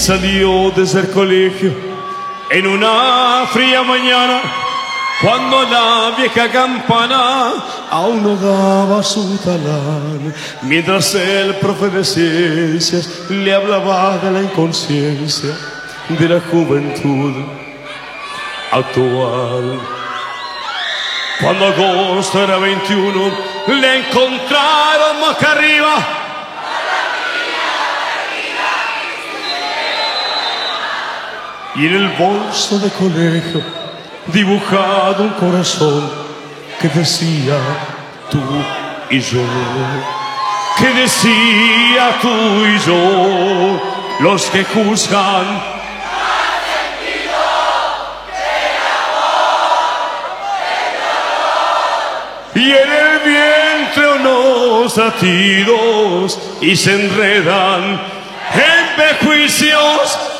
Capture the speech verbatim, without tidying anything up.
Salió desde el colegio en una fría mañana, cuando la vieja campana aún no daba su talán, mientras el profe de ciencias le hablaba de la inconsciencia de la juventud actual. Cuando agosto era veintiuno, le encontraron más que arriba. Y en el bolso de colegio dibujado un corazón que decía tú y yo, que decía tú y yo, los que juzgan. Y en el vientre unos latidos y se enredan en prejuicios